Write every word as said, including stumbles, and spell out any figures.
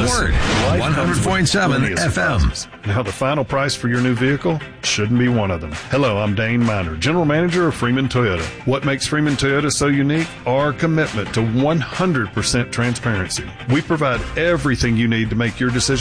Word, one hundred point seven F M. Now, the final price for your new vehicle shouldn't be one of them. Hello, I'm Dane Miner, General Manager of Freeman Toyota. What makes Freeman Toyota so unique? Our commitment to one hundred percent transparency. We provide everything you need to make your decision